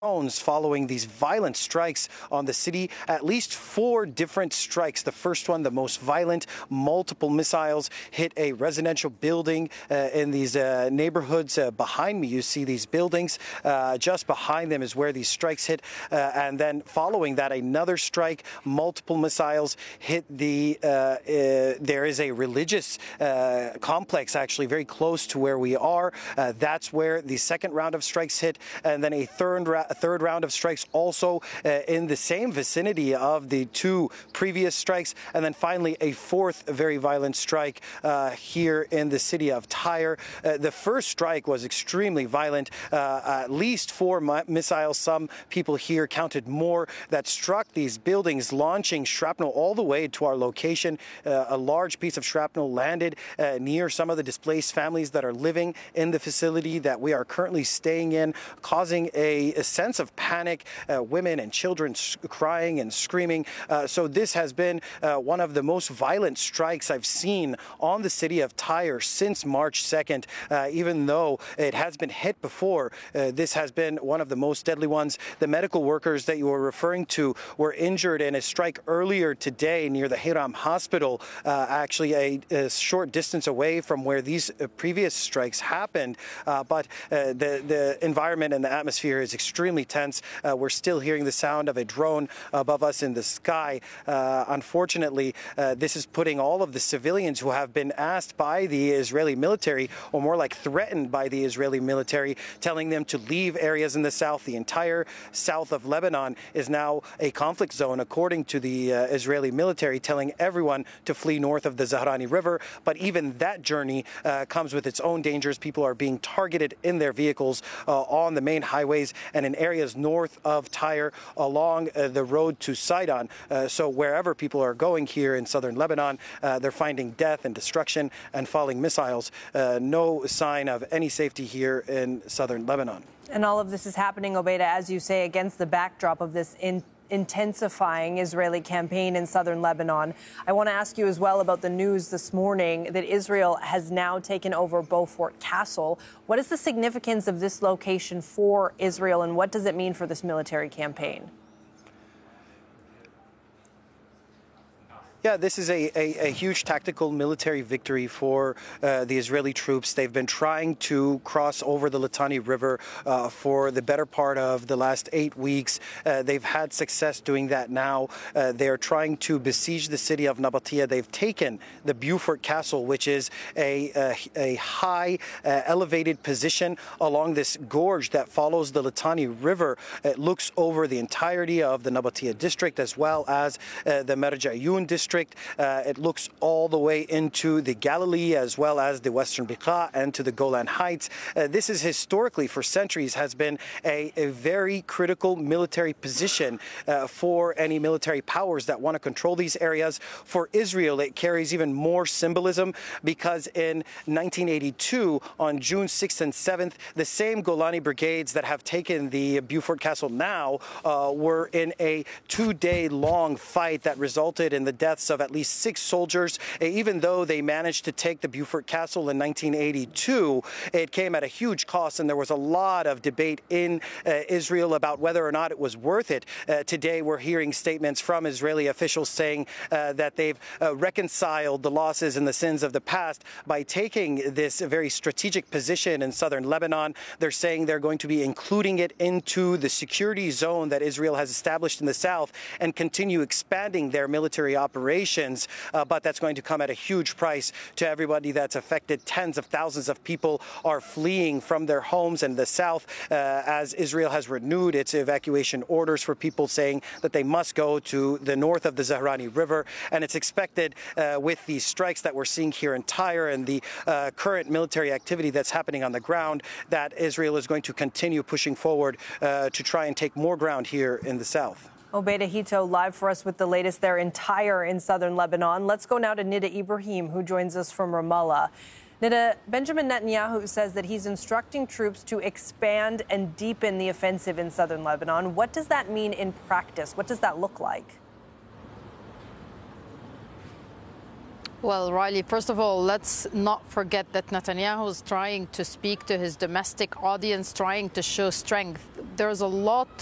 following these violent strikes on the city. At least 4 different strikes. The first one, the most violent, multiple missiles hit a residential building in these neighborhoods. Behind me, you see these buildings. Just behind them is where these strikes hit. And then following that, another strike, multiple missiles hit there is a religious complex actually very close to where we are. That's where the second round of strikes hit. And then a third round of strikes also in the same vicinity of the 2 previous strikes. And then finally, a fourth very violent strike here in the city of Tyre. The first strike was extremely violent. At least 4 missiles, some people here counted more, that struck these buildings, launching shrapnel all the way to our location. A large piece of shrapnel landed near some of the displaced families that are living in the facility that we are currently staying in, causing a sense of panic, women and children crying and screaming. So this has been one of the most violent strikes I've seen on the city of Tyre since March 2nd. Even though it has been hit before, this has been one of the most deadly ones. The medical workers that you were referring to were injured in a strike earlier today near the Hiram Hospital, actually a short distance away from where these previous strikes happened. But the environment and the atmosphere is extremely tense. We're still hearing the sound of a drone above us in the sky. Unfortunately, this is putting all of the civilians who have been asked by the Israeli military, or more like threatened by the Israeli military, telling them to leave areas in the south. The entire south of Lebanon is now a conflict zone, according to the Israeli military, telling everyone to flee north of the Zahrani River. But even that journey comes with its own dangers. People are being targeted in their vehicles on the main highways and in areas north of Tyre along the road to Sidon. So wherever people are going here in southern Lebanon, they're finding death and destruction and falling missiles. No sign of any safety here in southern Lebanon. And all of this is happening, Obaida, as you say, against the backdrop of this intensifying Israeli campaign in southern Lebanon. I want to ask you as well about the news this morning that Israel has now taken over Beaufort Castle. What is the significance of this location for Israel, and what does it mean for this military campaign? Yeah, this is a huge tactical military victory for the Israeli troops. They've been trying to cross over the Litani River for the better part of the last 8 weeks. They've had success doing that now. They're trying to besiege the city of Nabatea. They've taken the Beaufort Castle, which is a high, elevated position along this gorge that follows the Litani River. It looks over the entirety of the Nabatea district as well as the Merja'yun district. It looks all the way into the Galilee as well as the Western Bekaa and to the Golan Heights. This is historically, for centuries, has been a very critical military position for any military powers that want to control these areas. For Israel, it carries even more symbolism because in 1982, on June 6th and 7th, the same Golani brigades that have taken the Beaufort Castle now were in a 2-day-long fight that resulted in the deaths of at least 6 soldiers. Even though they managed to take the Beaufort Castle in 1982, it came at a huge cost, and there was a lot of debate in Israel about whether or not it was worth it. Today, we're hearing statements from Israeli officials saying that they've reconciled the losses and the sins of the past by taking this very strategic position in southern Lebanon. They're saying they're going to be including it into the security zone that Israel has established in the south and continue expanding their military operations. But that's going to come at a huge price to everybody that's affected. Tens of thousands of people are fleeing from their homes in the south as Israel has renewed its evacuation orders for people, saying that they must go to the north of the Zahrani River. And it's expected with the strikes that we're seeing here in Tyre and the current military activity that's happening on the ground that Israel is going to continue pushing forward to try and take more ground here in the south. Obaida Hito live for us with the latest there in Tyre in southern Lebanon. Let's go now to Nida Ibrahim, who joins us from Ramallah. Nida, Benjamin Netanyahu says that he's instructing troops to expand and deepen the offensive in southern Lebanon. What does that mean in practice? What does that look like? Well, Riley, first of all, let's not forget that Netanyahu is trying to speak to his domestic audience, trying to show strength. There's a lot